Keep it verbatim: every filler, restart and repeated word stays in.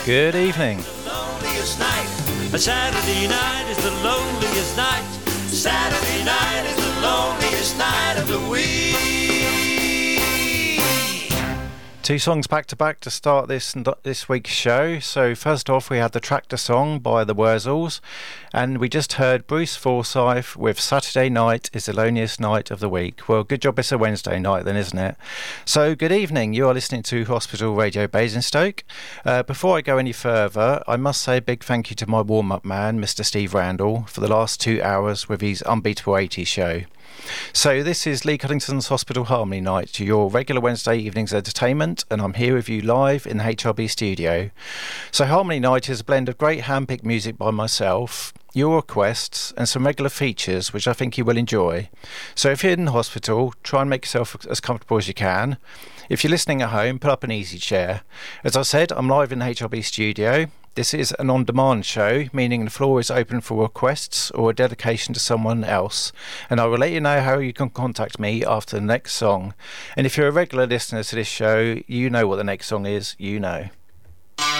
Good evening. The loneliest night. A Saturday night is the loneliest night. Saturday night is the loneliest night of the week. Two songs back to back to start this this week's show. So first off, we had the Tractor Song by the Wurzels, and we just heard Bruce Forsyth with Saturday Night is the Loneliest Night of the Week. Well, good job it's a Wednesday night then, isn't it? So good evening, you are listening to Hospital Radio Basingstoke. Uh, before I go any further, I must say a big thank you to my warm-up man, Mister Steve Randall, for the last two hours with his Unbeatable eighties show. So this is Lee Cuddington's Hospital Harmony Night, your regular Wednesday evening's entertainment, and I'm here with you live in the H R B studio. So Harmony Night is a blend of great hand-picked music by myself, your requests, and some regular features which I think you will enjoy. So if you're in the hospital, try and make yourself as comfortable as you can. If you're listening at home, put up an easy chair. As I said, I'm live in the H R B studio. This is an on-demand show, meaning the floor is open for requests or a dedication to someone else. And I will let you know how you can contact me after the next song. And if you're a regular listener to this show, you know what the next song is, you know.